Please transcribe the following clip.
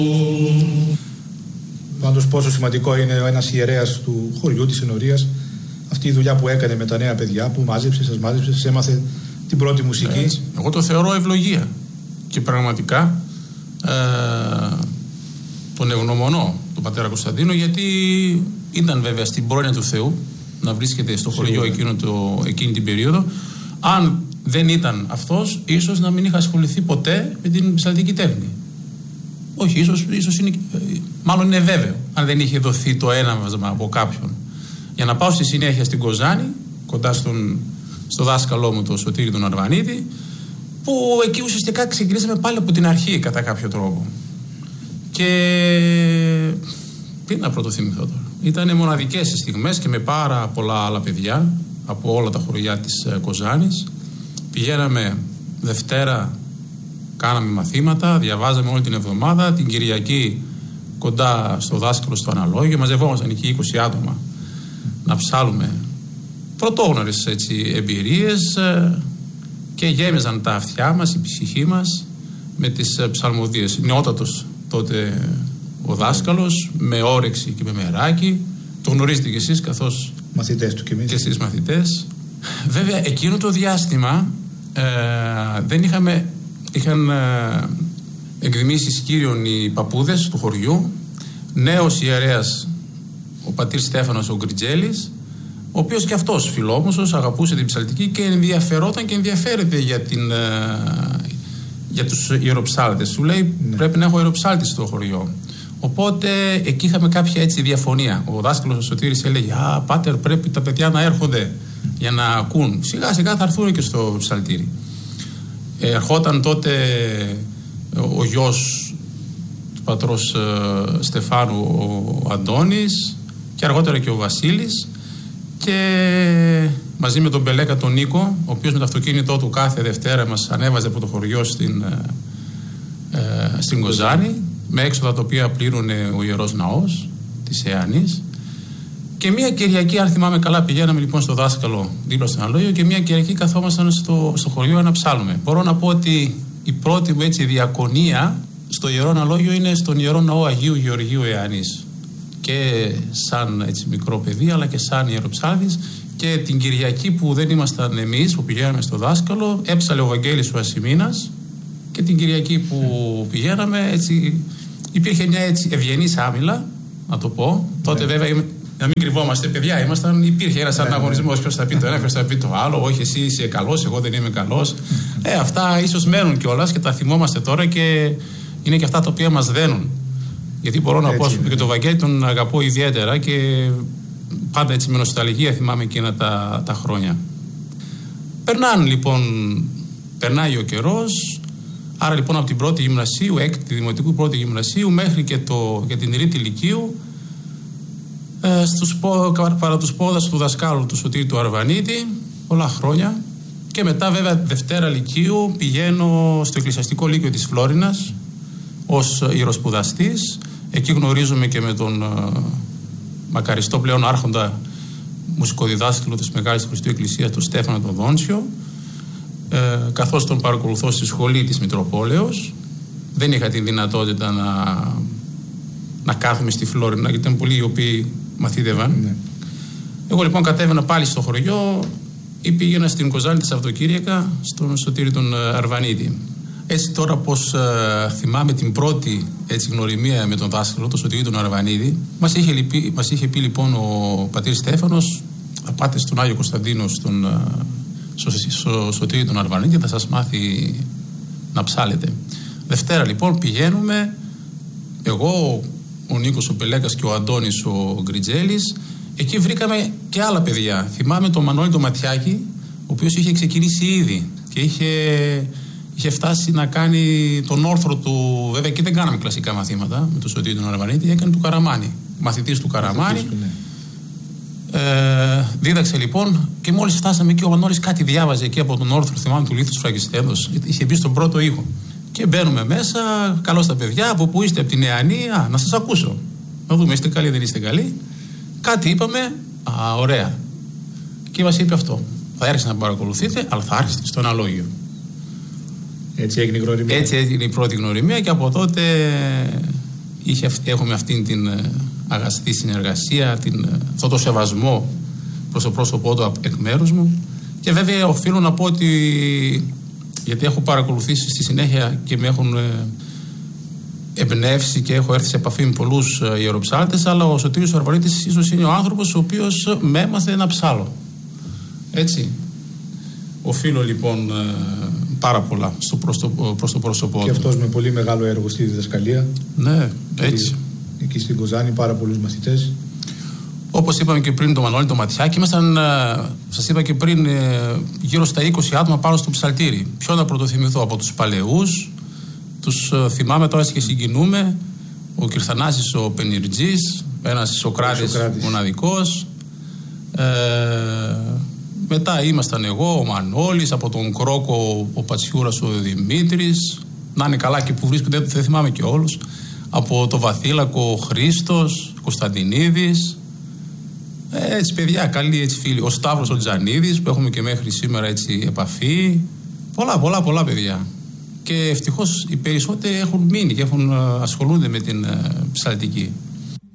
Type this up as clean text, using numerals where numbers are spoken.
Πάντως πόσο σημαντικό είναι ένας ιερέας του χωριού, της ενορίας, αυτή η δουλειά που έκανε με τα νέα παιδιά, που μάζεψε, σας έμαθε την πρώτη μουσική. Εγώ το θεωρώ ευλογία και πραγματικά τον ευγνωμονώ τον πατέρα Κωνσταντίνο, γιατί ήταν βέβαια στην πρόνοια του Θεού να βρίσκεται στο χωριό εκείνη την περίοδο. Αν δεν ήταν αυτός, ίσως να μην είχα ασχοληθεί ποτέ με την ψαλτική τέχνη. Όχι, ίσως είναι, μάλλον είναι βέβαιο, αν δεν είχε δοθεί το έναυσμα από κάποιον. Για να πάω στη συνέχεια στην Κοζάνη, κοντά στο δάσκαλό μου, τον Σωτήρη τον Αρβανίτη, που εκεί ουσιαστικά ξεκινήσαμε πάλι από την αρχή κατά κάποιο τρόπο. Και τι να πρωτοθυμηθώ τώρα. Ήταν μοναδικές στιγμές και με πάρα πολλά άλλα παιδιά από όλα τα χωριά της Κοζάνης. Πηγαίναμε Δευτέρα, κάναμε μαθήματα, διαβάζαμε όλη την εβδομάδα. Την Κυριακή κοντά στο δάσκαλο στο αναλόγιο, μαζευόμασταν εκεί 20 άτομα να ψάλουμε πρωτόγνωρες εμπειρίες και γέμιζαν τα αυτιά μας, η ψυχή μας με τις ψαλμοδίες. Νεότατος τότε ο δάσκαλος, με όρεξη και με μεράκι. Το γνωρίζετε κι εσείς, καθώς μαθητές του και εσείς μαθητές. Βέβαια εκείνο το διάστημα είχαν εκδημήσεις κύριων οι παππούδες του χωριού, νέος ιερέας ο πατήρ Στέφανος ο Γκριτζέλης, ο οποίος και αυτός φιλόμουσος, αγαπούσε την ψαλτική και ενδιαφερόταν και ενδιαφέρεται για τους ιεροψάλτες. Σου λέει πρέπει να έχω ιεροψάλτη στο χωριό. Οπότε εκεί είχαμε κάποια έτσι διαφωνία. Ο δάσκαλος ο Σωτήρης έλεγε πάτερ, πρέπει τα παιδιά να έρχονται για να ακούν. Σιγά σιγά θα έρθουν και στο ψαλτήρι. Ερχόταν τότε ο γιος του πατρός Στεφάνου, ο Αντώνης, και αργότερα και ο Βασίλης, και μαζί με τον Μπελέκα τον Νίκο, ο οποίος με το αυτοκίνητό του κάθε Δευτέρα μας ανέβαζε από το χωριό στην Κοζάνη, με έξοδα τα οποία πλήρωνε ο Ιερός Ναός της Εανής. Και μια Κυριακή, αν θυμάμαι καλά, πηγαίναμε λοιπόν στο δάσκαλο δίπλα στο αναλόγιο και μια Κυριακή καθόμασταν στο χωριό να ψάλουμε. Μπορώ να πω ότι η πρώτη μου έτσι διακονία στο Ιερό Αναλόγιο είναι στον Ιερό Ναό Αγίου Γεωργίου Εανής. Και σαν έτσι μικρό παιδί, αλλά και σαν ιεροψάλτης. Και την Κυριακή που δεν ήμασταν εμείς, που πηγαίναμε στο δάσκαλο, έψαλε ο Βαγγέλης ο Ασημίνας. Και την Κυριακή που πηγαίναμε, έτσι, υπήρχε μια έτσι ευγενής άμυλα, να το πω. Τότε βέβαια, να μην κρυβόμαστε, παιδιά ήμασταν, υπήρχε ένας ανταγωνισμός. Ποιος θα πει το ένα, ποιος θα πει το άλλο. Όχι, εσύ είσαι καλός, εγώ δεν είμαι καλός. Αυτά ίσως μένουν κιόλας και τα θυμόμαστε τώρα και είναι και αυτά τα οποία μας δένουν. Γιατί μπορώ να πω και τον Βαγγέλη τον αγαπώ ιδιαίτερα και πάντα έτσι με νοσταλγία θυμάμαι εκείνα τα χρόνια. Περνάει ο καιρός. Άρα λοιπόν από την πρώτη γυμνασίου, έκτη δημοτικού πρώτη γυμνασίου, μέχρι και την τρίτη λυκείου, παρά τους πόδας του δασκάλου του Σωτήρη του Αρβανίτη, πολλά χρόνια. Και μετά βέβαια Δευτέρα λυκείου πηγαίνω στο Εκκλησιαστικό Λύκειο της Φλόρινας ως ιεροσπουδαστής. Εκεί γνωρίζομαι και με τον μακαριστό πλέον άρχοντα μουσικοδιδάσκαλο της Μεγάλης Χριστού Εκκλησίας, τον Στέφανο τον Δόνσιο, καθώς τον παρακολουθώ στη σχολή της Μητροπόλεως. Δεν είχα τη δυνατότητα να κάθομαι στη Φλόρινα, γιατί ήταν πολλοί οι οποίοι μαθήτευαν. Εγώ λοιπόν κατέβαινα πάλι στο χωριό ή πήγαινα στην Κοζάνη τη Σαββατοκύριακα στον Σωτήρη τον Αρβανίτη. Έτσι τώρα πως θυμάμαι την πρώτη έτσι γνωριμία με τον δάσκαλο, τον Σωτήρη τον Αρβανίδη, μας είχε πει λοιπόν ο πατήρ Στέφανος, θα πάτε στον Άγιο Κωνσταντίνο, στο Σωτήρη τον Αρβανίδη, θα σας μάθει να ψάλετε. Δευτέρα λοιπόν πηγαίνουμε, εγώ, ο Νίκος ο Πελέκας και ο Αντώνης ο Γκριτζέλης. Εκεί βρήκαμε και άλλα παιδιά. Θυμάμαι τον Μανώλη τον Ματιάκη, ο οποίος είχε ξεκινήσει ήδη και είχε φτάσει να κάνει τον όρθρο του. Βέβαια εκεί δεν κάναμε κλασικά μαθήματα με τον Σωτήρη τον Αρβανίτη, έκανε του Καραμάνη. Μαθητής του Καραμάνη. Δίδαξε λοιπόν και μόλις φτάσαμε εκεί, ο Μανώλης κάτι διάβαζε εκεί από τον όρθρο, θυμάμαι, του Λίθους Φραγκιστέδος. Είχε μπει στον πρώτο ήχο. Και μπαίνουμε μέσα, καλώς τα παιδιά, από πού είστε, από την Εανή, να σας ακούσω. Να δούμε, είστε καλοί, δεν είστε καλοί. Κάτι είπαμε, ωραία. Και μας είπε αυτό. Θα έρχεστε να παρακολουθείτε, αλλά θα άρχιστε στο αναλόγιο. Έτσι έγινε η γνωριμία. Έτσι έγινε η πρώτη γνωριμία και από τότε έχουμε αυτήν την αγαστή συνεργασία, αυτό το σεβασμό προς το πρόσωπό του εκ μέρους μου. Και βέβαια οφείλω να πω ότι, γιατί έχω παρακολουθήσει στη συνέχεια και με έχουν εμπνεύσει και έχω έρθει σε επαφή με πολλούς ιεροψάλτες, αλλά ο Σωτήριος Αρβανίτης ίσως είναι ο άνθρωπος ο οποίος με έμαθε να ψάλω. Έτσι. Οφείλω λοιπόν πάρα πολλά προς το πρόσωπό του. Και αυτός με πολύ μεγάλο έργο στη διδασκαλία. Ναι, έτσι. Εκεί στην Κοζάνη πάρα πολλούς μαθητές. Όπως είπαμε και πριν, το Μανώλη το Ματιάκη, ήμασταν, σας είπα και πριν, γύρω στα 20 άτομα πάνω στο ψαλτήρι. Ποιο να πρωτοθυμηθώ από τους παλαιούς, τους θυμάμαι τώρα και συγκινούμε. Ο Κυρθανάσης ο Πενιρτζής, ένας Σοκράτης μοναδικός. Μετά ήμασταν εγώ, ο Μανώλης, από τον Κρόκο ο Πατσιούρας ο Δημήτρης, να είναι καλά και που βρίσκονται, δεν θυμάμαι και όλους. Από το Βαθύλακο ο Χρήστος, Κωνσταντινίδης. Έτσι παιδιά, καλοί έτσι φίλοι. Ο Σταύρος ο Τζανίδης που έχουμε και μέχρι σήμερα έτσι επαφή. Πολλά παιδιά. Και ευτυχώς οι περισσότεροι έχουν μείνει και ασχολούνται με την ψαλτική.